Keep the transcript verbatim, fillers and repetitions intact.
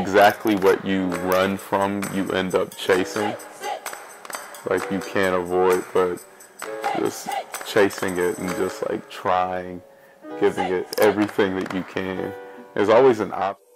exactly what you run from, you end up chasing. Like you can't avoid, but just chasing it and just like trying, giving it everything that you can. There's always an option.